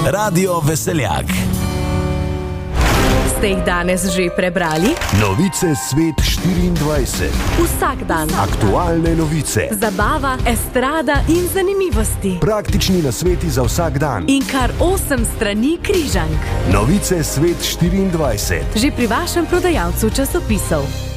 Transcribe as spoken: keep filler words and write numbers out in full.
Radio Veseljak. Ste jih danes že prebrali? Novice Svet štiriindvajset. Vsak dan. Aktualne novice. Zabava, estrada in zanimivosti. Praktični nasveti za vsak dan. In kar osem strani križank. Novice Svet štiriindvajset. Že pri vašem prodajalcu časopisov.